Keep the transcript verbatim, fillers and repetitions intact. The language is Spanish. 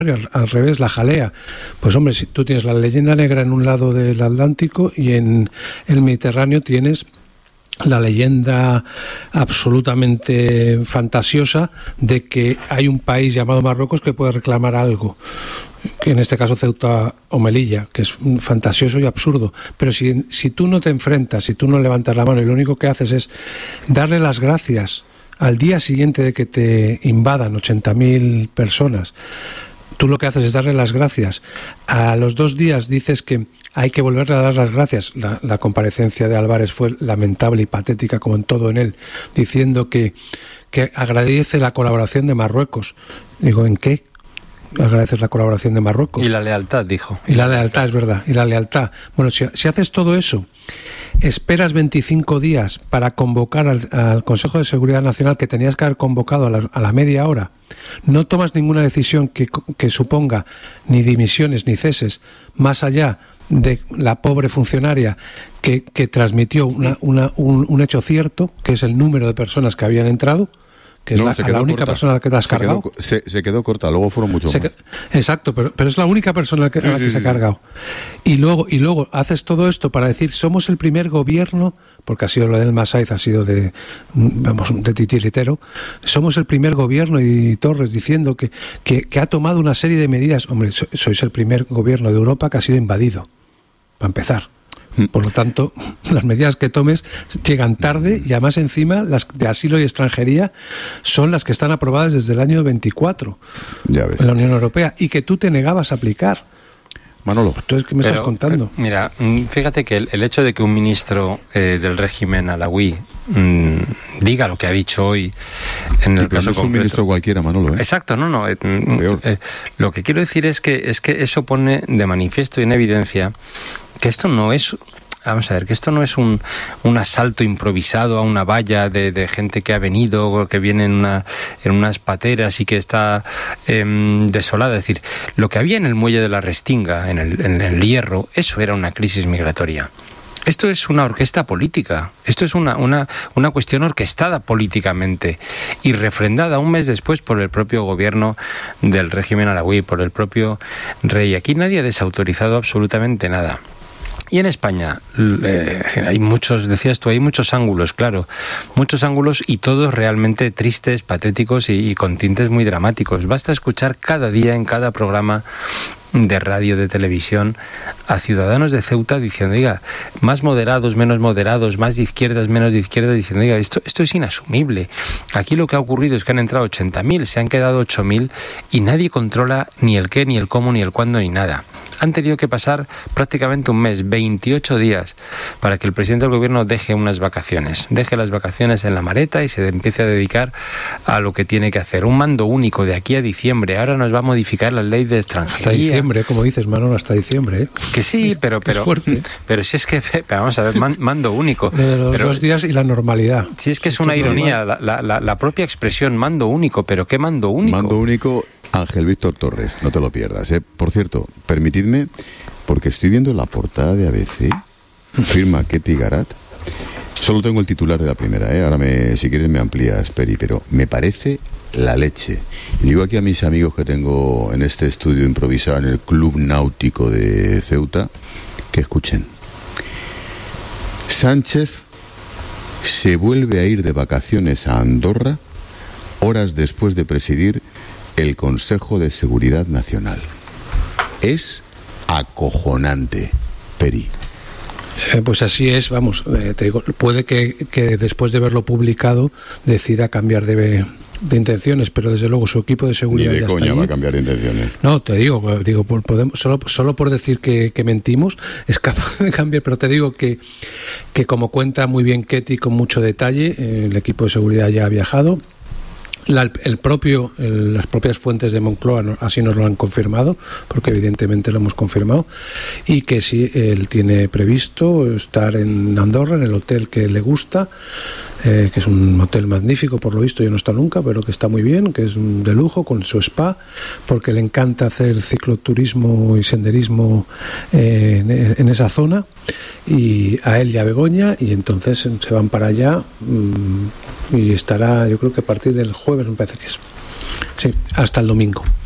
Al, al revés, la jalea. Pues hombre, si tú tienes la leyenda negra en un lado del Atlántico y en el Mediterráneo tienes la leyenda absolutamente fantasiosa de que hay un país llamado Marruecos que puede reclamar algo, que en este caso Ceuta o Melilla, que es fantasioso y absurdo. Pero si, si tú no te enfrentas, si tú no levantas la mano y lo único que haces es darle las gracias al día siguiente de que te invadan ochenta mil personas, tú lo que haces es darle las gracias. A los dos días dices que hay que volverle a dar las gracias. La, la comparecencia de Álvarez fue lamentable y patética, como en todo en él, diciendo que, que agradece la colaboración de Marruecos. Digo, ¿en qué? Agradeces la colaboración de Marruecos. Y la lealtad, dijo. Y la lealtad, es verdad, y la lealtad. Bueno, si, si haces todo eso, esperas veinticinco días para convocar al, al Consejo de Seguridad Nacional, que tenías que haber convocado a la, a la media hora, no tomas ninguna decisión que, que suponga ni dimisiones ni ceses, más allá de la pobre funcionaria que, que transmitió una, una, un, un hecho cierto, que es el número de personas que habían entrado, que es no, la, la única corta. persona a la que te has se cargado. Quedó, se, se quedó corta, luego fueron muchos más. Que, exacto, pero, pero es la única persona a la que, sí, a la que sí, se ha sí. cargado. Y luego, y luego haces todo esto para decir, somos el primer gobierno, porque ha sido lo del Masaiz, ha sido de, vamos, de titiritero, somos el primer gobierno, y Torres diciendo que, que, que ha tomado una serie de medidas. Hombre, so, sois el primer gobierno de Europa que ha sido invadido, para empezar. Por lo tanto, las medidas que tomes llegan tarde y además encima las de asilo y extranjería son las que están aprobadas desde el año veinticuatro ya ves. en la Unión Europea y que tú te negabas a aplicar. Manolo. Entonces, ¿qué me pero, estás contando? Pero, mira, fíjate que el, el hecho de que un ministro eh, del régimen alawí mmm, diga lo que ha dicho hoy en el sí, caso no es un concreto, ministro cualquiera, Manolo, ¿eh? Exacto, no, no. Eh, eh, lo que quiero decir es que es que eso pone de manifiesto y en evidencia que esto no es, vamos a ver, que esto no es un, un asalto improvisado a una valla de, de gente que ha venido, que viene en, una, en unas pateras y que está eh, desolada. Es decir, lo que había en el muelle de la Restinga, en el, en el Hierro, eso era una crisis migratoria. Esto es una orquesta política, esto es una, una, una cuestión orquestada políticamente y refrendada un mes después por el propio gobierno del régimen alawí, por el propio rey. Aquí nadie ha desautorizado absolutamente nada. Y en España, eh, hay muchos, decías tú, hay muchos ángulos, claro, muchos ángulos y todos realmente tristes, patéticos y, y con tintes muy dramáticos. Basta escuchar cada día en cada programa de radio, de televisión, a ciudadanos de Ceuta diciendo, oiga, más moderados, menos moderados, más de izquierdas, menos de izquierdas, diciendo, oiga, esto, esto es inasumible. Aquí lo que ha ocurrido es que han entrado ochenta mil, se han quedado ocho mil y nadie controla ni el qué, ni el cómo, ni el cuándo, ni nada. Han tenido que pasar prácticamente un mes, veintiocho días, para que el presidente del gobierno deje unas vacaciones, deje las vacaciones en la maleta y se empiece a dedicar a lo que tiene que hacer. Un mando único de aquí a diciembre. Ahora nos va a modificar la ley de extranjería. Hasta diciembre, como dices, Manolo, hasta diciembre, ¿eh? Que sí, pero pero, pero si es que, vamos a ver, man, mando único. De los pero, dos días y la normalidad. Si es que es una ironía, la, la, la propia expresión mando único, pero ¿qué mando único? Mando único, Ángel Víctor Torres, no te lo pierdas, ¿eh? Por cierto, permitidme, porque estoy viendo la portada de A B C, firma Ketty Garat. Solo tengo el titular de la primera, ¿eh? Ahora me, si quieres me amplías, Peri, pero me parece la leche. Y digo aquí a mis amigos que tengo en este estudio improvisado en el Club Náutico de Ceuta, que escuchen. Sánchez se vuelve a ir de vacaciones a Andorra horas después de presidir el Consejo de Seguridad Nacional. Es acojonante, Peri. Eh, pues así es, vamos, eh, te digo, puede que, que después de verlo publicado decida cambiar de, de intenciones, pero desde luego su equipo de seguridad Ni de ya coña está va allí. a cambiar de intenciones. No, te digo, digo podemos, solo, solo por decir que, que mentimos es capaz de cambiar, pero te digo que, que como cuenta muy bien Ketty con mucho detalle, eh, el equipo de seguridad ya ha viajado. La, el propio, el, las propias fuentes de Moncloa no, así nos lo han confirmado, porque evidentemente lo hemos confirmado, y que sí, él tiene previsto estar en Andorra, en el hotel que le gusta, eh, que es un hotel magnífico, por lo visto yo no he estado nunca, pero que está muy bien, que es de lujo, con su spa, porque le encanta hacer cicloturismo y senderismo eh, en, en esa zona, y a él y a Begoña, y entonces se van para allá mmm, y estará, yo creo que a partir del jueves me parece que es, sí, hasta el domingo.